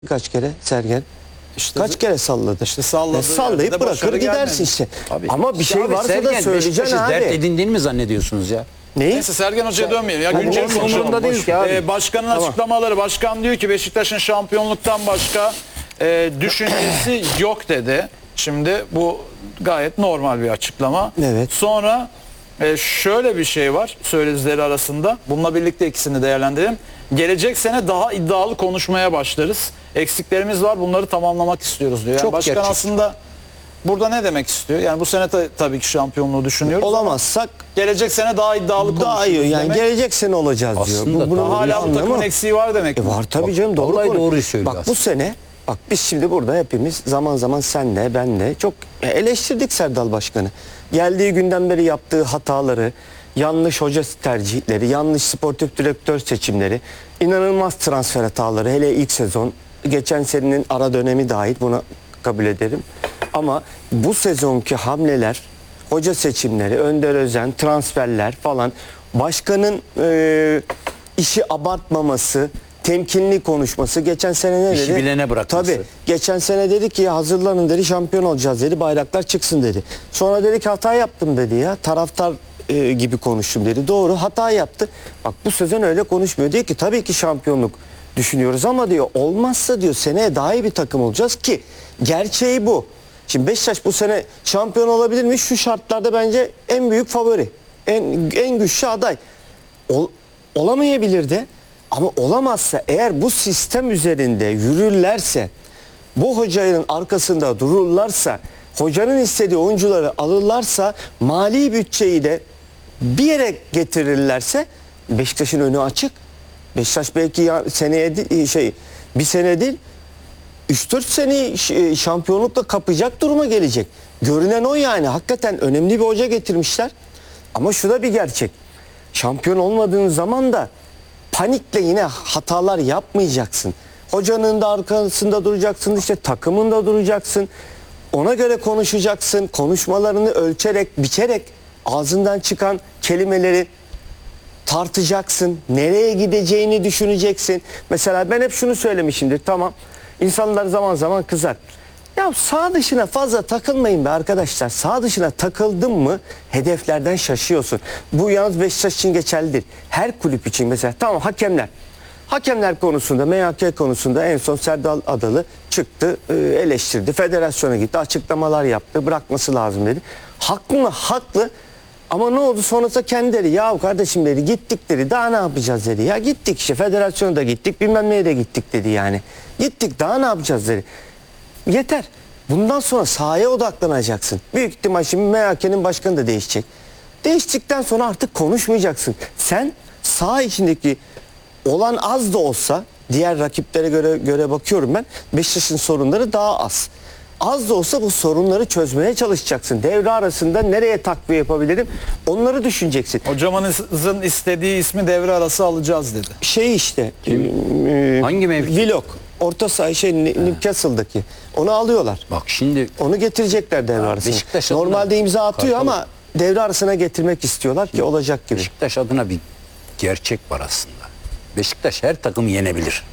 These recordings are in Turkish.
Kaç kere Sergen? İşte Kaç kere salladı? İşte salladı. Sallayıp bırakır gidersin işte. Abi, Ama bir şey abi, varsa Sergen, da söyleyeceksin Beşiktaş'ı abi. dert edindiğini mi zannediyorsunuz ya? Neyi? Neyse Sergen Hoca'ya dönmeyelim. Ya Hadi güncel boş ver, konuşalım. umurumda değil ki abi. Başkanın açıklamaları. Başkan diyor ki Beşiktaş'ın şampiyonluktan başka düşüncesi yok dedi. Şimdi bu gayet normal bir açıklama. Evet. Sonra şöyle bir şey var söylediğleri arasında. Bununla birlikte ikisini değerlendirelim. Gelecek sene daha iddialı konuşmaya başlarız. Eksiklerimiz var, bunları tamamlamak istiyoruz diyor. Yani Çok başkan gerçek. aslında burada ne demek istiyor? Yani bu sene tabii ki şampiyonluğu düşünüyoruz. Olamazsak Gelecek sene daha iddialı daha iyi. konuşuruz Yani demek. gelecek sene olacağız diyor. Aslında Bunun daha bir Hala bu anlamı takımın eksiği var demek mi? var tabii canım, doğru vallahi konu. doğruyu söylüyor Bak bu aslında. sene, bak biz şimdi burada hepimiz zaman zaman senle benle çok eleştirdik Serdal Başkan'ı. Geldiği günden beri yaptığı hataları, yanlış hoca tercihleri, yanlış sportif direktör seçimleri, inanılmaz transfer hataları, hele ilk sezon, geçen senenin ara dönemi dahil, buna kabul ederim. Ama bu sezonki hamleler, hoca seçimleri, Önder Özen, transferler falan, başkanın işi abartmaması, temkinli konuşması. Geçen sene ne dedi? İşi bilene bırakması. Tabii. Geçen sene dedi ki hazırlanın dedi, şampiyon olacağız dedi, bayraklar çıksın dedi. Sonra dedi ki hata yaptım dedi ya, taraftar gibi konuştum dedi. Doğru, hata yaptı. Bak bu sezon öyle konuşmuyor. Diyor ki tabii ki şampiyonluk düşünüyoruz ama diyor olmazsa diyor seneye daha iyi bir takım olacağız ki gerçeği bu. Şimdi Beşiktaş bu sene şampiyon olabilir mi? Şu şartlarda bence en büyük favori. En güçlü aday. Olamayabilir de, ama olamazsa, eğer bu sistem üzerinde yürürlerse, bu hocanın arkasında dururlarsa, hocanın istediği oyuncuları alırlarsa, mali bütçeyi de bir yere getirirlerse Beşiktaş'ın önü açık. Beşiktaş belki seneye bir sene değil 3-4 sene şampiyonlukla kapacak duruma gelecek. Görünen o yani. Hakikaten önemli bir hoca getirmişler. Ama şu da bir gerçek. Şampiyon olmadığın zaman da panikle yine hatalar yapmayacaksın. Hocanın da arkasında duracaksın, işte takımın da duracaksın. Ona göre konuşacaksın. Konuşmalarını ölçerek, biçerek ağzından çıkan kelimeleri tartacaksın. Nereye gideceğini düşüneceksin. Mesela ben hep şunu söylemişimdir. Tamam. İnsanlar zaman zaman kızar. Ya sağ dışına fazla takılmayın be arkadaşlar. Sağ dışına takıldın mı hedeflerden şaşıyorsun. Bu yalnız Beşiktaş için geçerli değil. Her kulüp için mesela. Tamam, hakemler. Hakemler konusunda, MHK konusunda en son Serdal Adalı çıktı, eleştirdi. Federasyona gitti, açıklamalar yaptı. Bırakması lazım dedi. Haklı mı? Haklı. Ama ne oldu? Sonrasında kendileri ya kardeşim dedi, gittik dedi, daha ne yapacağız dedi. Ya gittik işte, federasyona da gittik, bilmem neye de gittik dedi yani. Gittik, daha ne yapacağız dedi. Yeter. Bundan sonra sahaya odaklanacaksın. Büyük ihtimal şimdi MHK'nin başkanı da değişecek. Değiştikten sonra artık konuşmayacaksın. Sen saha içindeki olan az da olsa, diğer rakiplere göre bakıyorum ben, Beşiktaş'ın sorunları daha az. Az da olsa bu sorunları çözmeye çalışacaksın. Devre arasında nereye takviye yapabilirim? Onları düşüneceksin. Hocamızın istediği ismi devre arası alacağız dedi. Şey işte. Hangi mevki? Vlog. Orta saha Newcastle'daki. Onu alıyorlar. Bak şimdi Onu getirecekler devre arasına. Beşiktaş adına- Normalde imza atıyor Kartal- ama devre arasına getirmek istiyorlar ki olacak gibi. Beşiktaş adına bir gerçek var aslında. Beşiktaş her takımı yenebilir.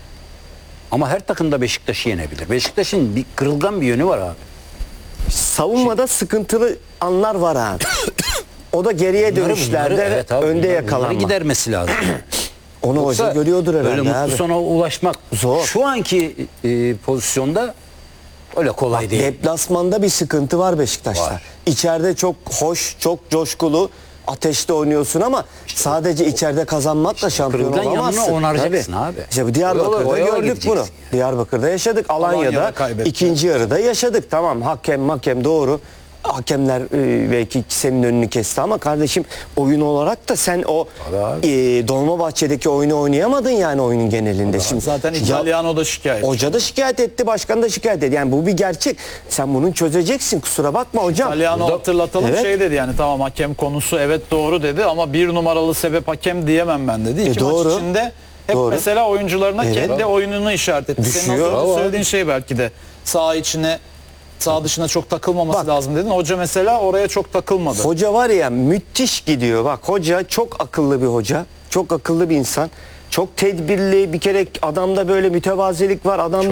Ama her takım da Beşiktaş'ı yenebilir. Beşiktaş'ın bir kırılgan bir yönü var abi. Savunmada sıkıntılı anlar var abi. O da geriye dönüşlerde evet abi, önde bunları yakalanma. gidermesi lazım. Onu Yoksa hoca görüyordur herhalde öyle mutlu abi. sona ulaşmak Zor. şu anki pozisyonda öyle kolay değil. Deplasmanda bir sıkıntı var Beşiktaş'ta. Var. İçeride çok hoş, çok coşkulu, ateşte oynuyorsun ama sadece içeride kazanmakla şampiyon kırılgan olamazsın. yanını onaracaksın Tabii. abi. İşte bu Diyarbakır'da Oyalı gördük gideceksin bunu. yani. Diyarbakır'da yaşadık. Alanya'da kaybetti. ikinci yarıda yaşadık. Tamam, hakem doğru. Hakemler belki senin önünü kesti ama kardeşim, oyun olarak da sen o Dolmabahçe'deki oyunu oynayamadın yani oyunun genelinde. Şimdi Zaten İtalyano da şikayet. hoca da şikayet etti, başkan da şikayet etti. Yani bu bir gerçek. Sen bunu çözeceksin. Kusura bakma hocam. İtalyano hatırlatalım, Evet. şey dedi yani, tamam hakem konusu evet doğru dedi ama bir numaralı sebep hakem diyemem ben dedi. İki doğru. maç içinde hep Doğru. mesela oyuncularına Evet. kendi oyununu işaret etti. Senin Düşüyor. az önce Bravo. söylediğin şey belki de sağ dışına çok takılmaması lazım dedin. Hoca mesela oraya çok takılmadı. Hoca var ya, müthiş gidiyor. Bak, hoca çok akıllı bir hoca. Çok akıllı bir insan. Çok tedbirli, bir kere adamda böyle mütevazilik var. Adam